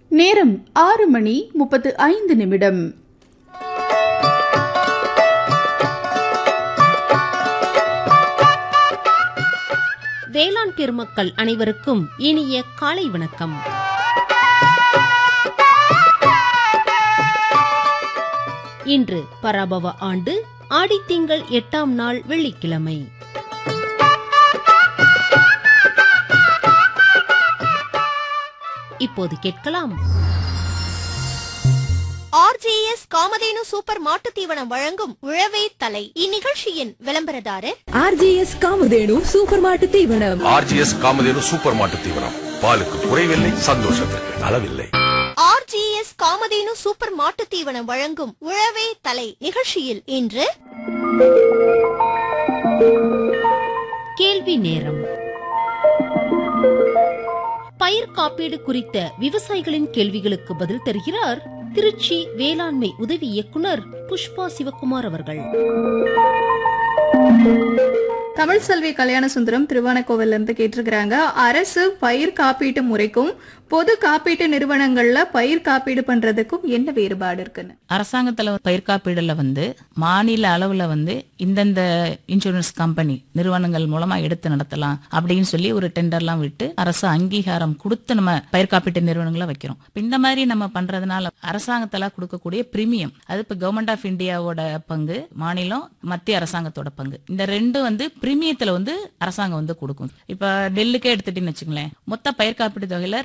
நேரம் 6:35. வேளாண் பெருமக்கள் அனைவருக்கும் இனிய காலை வணக்கம். இன்று பராபவ ஆண்டு ஆடித்திங்கள் 8ஆம் நாள் வெள்ளிக்கிழமை. இப்போது கேட்கலாம். RJS காமதேனு சூப்பர் மாட்டு தீவனம் வழங்கும் உழவே தலை. இந்நிகழ்ச்சியின் விளம்பரதாரர் RJS காமதேனு சூப்பர் மாட்டு தீவனம். RJS காமதேனு சூப்பர் மாட்டு தீவனம், பாலுக்கு குறைவில்லை, சந்தோஷத்திற்கு அளவில்லை. RJS காமதேனு சூப்பர் மாட்டு தீவனம் வழங்கும் உழவே தலை நிகழ்ச்சியில் இன்று கேள்வி நேரம். பயிர் காப்பீடு குறித்த விவசாயிகளின் கேள்விகளுக்கு பதில் தருகிறார் திருச்சி வேளாண்மை உதவி இயக்குனர் புஷ்பா சிவகுமார் அவர்கள். தமிழ் செல்வி கல்யாண சுந்தரம் திருவானைக்கோவில்ல இருந்து கேட்டிருக்கிறாங்க. அரசு பயிர் காப்பீட்டு முறைக்கும் பொது காப்பீட்டு நிறுவனங்கள்ல பயிர் காப்பீடு பண்றதுக்கும் என்ன வேறுபாடு இருக்குன்னு? அரசாங்கத்துல பயிர் காப்பீடுல மாநில அளவுல இந்தந்த இன்சூரன்ஸ் கம்பெனி நிறுவனங்கள் மூலமா எடுத்து நடத்தலாம் அப்படின்னு சொல்லி ஒரு டெண்டர்லாம் விட்டு அரசு அங்கீகாரம் கொடுத்து நம்ம பயிர் காப்பீட்டு நிறுவனங்களை வைக்கிறோம். இந்த மாதிரி நம்ம பண்றதுனால அரசாங்கத்துல கொடுக்கக்கூடிய பிரீமியம், அது இப்ப கவர்மெண்ட் ஆஃப் இந்தியாவோட பங்கு, மாநிலம் மத்திய அரசாங்கத்தோட பங்கு, இந்த ரெண்டு பிரீமியத்துல அரசாங்கம் கொடுக்கும். இப்ப நெல்லுக்கே எடுத்துட்டீங்கன்னு வச்சுங்களேன், மொத்த பயிர் காப்பீட்டு தொகையில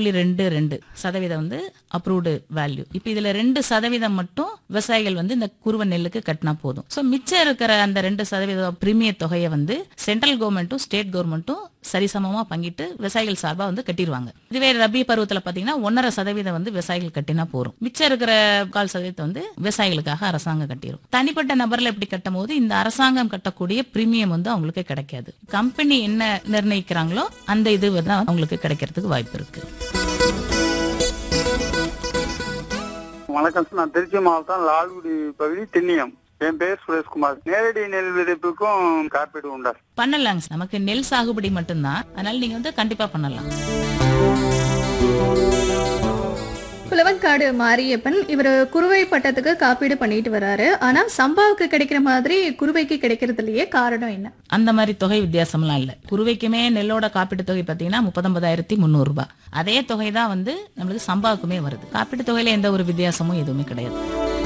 2.22% அப்ரூவ்டு வேல்யூ. இப்ப இதுல 2% மட்டும் விவசாயிகள் இந்த குறுவ நெல்லுக்கு கட்டினா போதும். சோ மிச்சம் இருக்கிற அந்த 2% பிரீமிய தொகையை சென்ட்ரல் கவர்மெண்ட்டும் ஸ்டேட் கவர்மெண்ட்டும் சரிசமமா பங்கிட்டு விவசாயிகள் சார்பா கட்டிடுவாங்க. இதுவே ரபி பருவத்துல பாத்தீங்கன்னா 1.5% விவசாயிகள் கட்டினா போறோம். மிச்சம் இருக்கிற 4% விவசாயிகளுக்காக அரசாங்கம் கட்டிடும். தனிப்பட்ட நபர்ல எப்படி கட்டும் போது இந்த அரசாங்கம் கட்டக்கூடிய பிரீமியம் அவங்களுக்கு கிடைக்காது. கம்பெனி என்ன நிர்ணயிக்கிறாங்களோ அந்த இது அவங்களுக்கு கிடைக்கிறதுக்கு வாய்ப்பு இருக்கு. வணக்கம், நான் திருச்சி மாவட்டம் லால்குடி பகுதி திண்ணியம். என் பேர் சுரேஷ்குமார். நேரடி நெல் விதைப்புக்கும் காப்பீடு உண்டா? பண்ணலாங்க. நமக்கு நெல் சாகுபடி மட்டும்தான், அதனால நீங்க கண்டிப்பா பண்ணலாம். புலவன்காடு மாரியப்பன் இவர் குறுவை பட்டத்துக்கு காப்பீடு பண்ணிட்டு வராரு. ஆனா சம்பாவுக்கு கிடைக்கிற மாதிரி குறுவைக்கு கிடைக்கிறது இல்லையே, காரணம் என்ன? அந்த மாதிரி தொகை வித்தியாசம்லாம் இல்ல. குறுவைக்குமே நெல்லோட காப்பீட்டு தொகை பாத்தீங்கன்னா 39,300 ரூபாய். அதே தொகை தான் நம்மளுக்கு சம்பாவுக்குமே வருது. காப்பீட்டு தொகையில எந்த ஒரு வித்தியாசமும் எதுவுமே கிடையாது.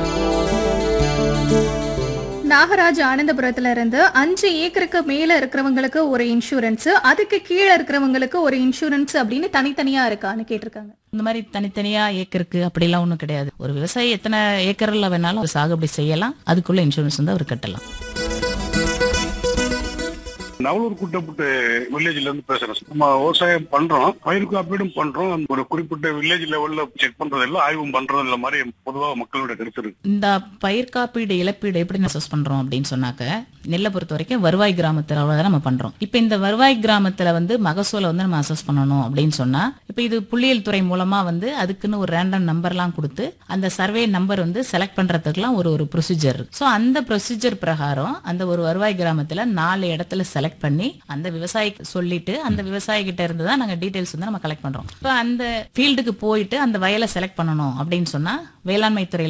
நாகராஜ் ஆனந்தபுரத்துல இருந்து 5 ஏக்கருக்கு மேல இருக்கிறவங்களுக்கு ஒரு இன்சூரன்ஸ், அதுக்கு கீழே இருக்கிறவங்களுக்கு ஒரு இன்சூரன்ஸ் அப்படின்னு தனித்தனியா இருக்கான்னு கேட்டிருக்காங்க. இந்த மாதிரி தனித்தனியா ஏக்கருக்கு அப்படிலாம் ஒண்ணும் கிடையாது. ஒரு விவசாயி எத்தனை ஏக்கர்ல வேணாலும் சாகுபடி செய்யலாம், அதுக்குள்ள இன்சூரன்ஸ் அவர் கட்டலாம். நவலூர் கூட்டப்பட்டு வில்லேஜ்ல இருந்து பேசுறேன். நம்ம விவசாயம் பண்றோம், பயிர் காப்பீடும் பண்றோம். ஒரு குறிப்பிட்ட வில்லேஜ் லெவல்ல செக் பண்றது இல்ல, ஆய்வும் பண்றது இல்ல மாதிரி பொதுவா மக்களோட கருத்து இருக்கு. இந்த பயிர் காப்பீடு இழப்பீடு எப்படி அசஸ் பண்றோம் அப்படின்னு சொன்னாக்க, நெல்லை பொறுத்த வரைக்கும் வருவாய் கிராமத்துல நம்ம பண்றோம். இப்ப இந்த வருவாய் கிராமத்துல மகசூலை நம்ம அசஸ் பண்ணணும் அப்படின்னு சொன்னா, இப்ப இது புள்ளியியல் துறை மூலமா அதுக்குன்னு ஒரு ரேண்டம் நம்பர்லாம் கொடுத்து அந்த சர்வே நம்பர் செலக்ட் பண்றதுக்குலாம் ஒரு ப்ரொசீஜர். சோ அந்த ப்ரொசீஜர் பிரகாரம் அந்த ஒரு வருவாய் கிராமத்துல 4 இடத்துல செலக்ட் பண்ணி அந்த விவசாயிக்கு சொல்லிட்டு அந்த விவசாயி கிட்ட இருந்து தான் நாங்க டீடைல்ஸ் நம்ம கலெக்ட் பண்றோம். இப்ப அந்த ஃபீல்டுக்கு போயிட்டு அந்த வயலை செலக்ட் பண்ணணும் அப்படின்னு சொன்னா வேளாண்மை துறையில